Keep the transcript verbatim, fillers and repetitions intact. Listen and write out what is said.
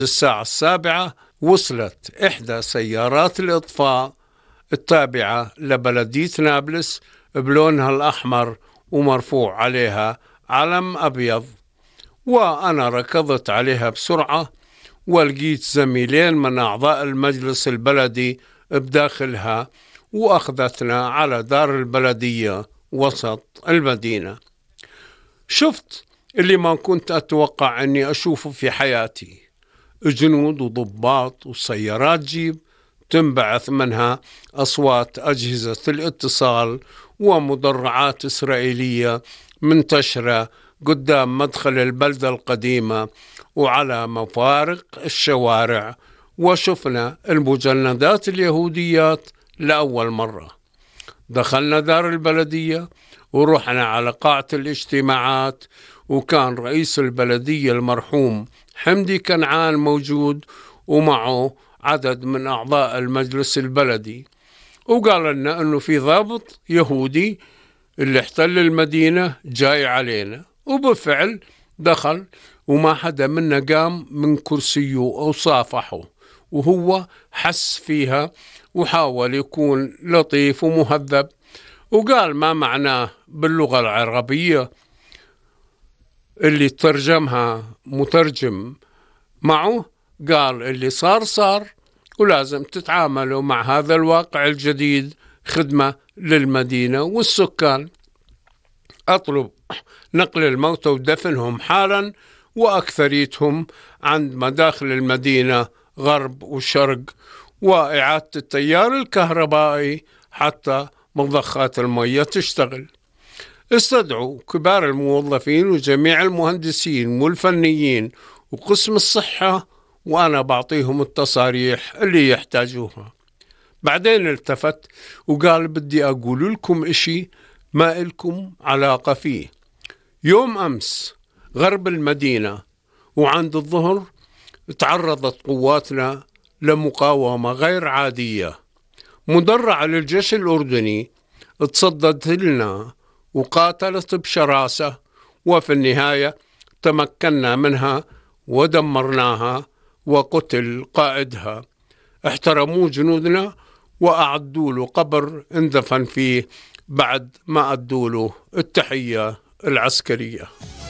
الساعة السابعة وصلت إحدى سيارات الإطفاء التابعة لبلدية نابلس بلونها الأحمر ومرفوع عليها علم أبيض، وأنا ركضت عليها بسرعة ولقيت زميلين من أعضاء المجلس البلدي بداخلها، وأخذتنا على دار البلدية وسط المدينة. شفت اللي ما كنت أتوقع أني أشوفه في حياتي، جنود وضباط وسيارات جيب تنبعث منها أصوات أجهزة الاتصال ومدرعات إسرائيلية منتشرة قدام مدخل البلدة القديمة وعلى مفارق الشوارع، وشفنا المجندات اليهوديات لأول مرة. دخلنا دار البلدية ورحنا على قاعة الاجتماعات، وكان رئيس البلدية المرحوم حمدي كنعان موجود ومعه عدد من أعضاء المجلس البلدي، وقال لنا أنه في ضابط يهودي اللي احتل المدينة جاي علينا. وبالفعل دخل وما حدا منا قام من كرسيه أو صافحه، وهو حس فيها وحاول يكون لطيف ومهذب، وقال ما معناه باللغة العربية اللي ترجمها مترجم معه. قال اللي صار صار، ولازم تتعاملوا مع هذا الواقع الجديد خدمة للمدينة والسكان. أطلب نقل الموتى ودفنهم حالا، وأكثريتهم عند مداخل المدينة غرب وشرق، وإعادة التيار الكهربائي حتى مضخات المياه تشتغل. استدعوا كبار الموظفين وجميع المهندسين والفنيين وقسم الصحة، وأنا بعطيهم التصاريح اللي يحتاجوها. بعدين التفت وقال بدي أقول لكم إشي ما إلكم علاقة فيه. يوم أمس غرب المدينة وعند الظهر تعرضت قواتنا لمقاومة غير عادية مدرعة للجيش الأردني، تصدت لنا وقاتلت بشراسة، وفي النهاية تمكنا منها ودمرناها وقتل قائدها. احترموه جنودنا وأعدوا له قبر اندفن فيه بعد ما أدوا له التحية العسكرية.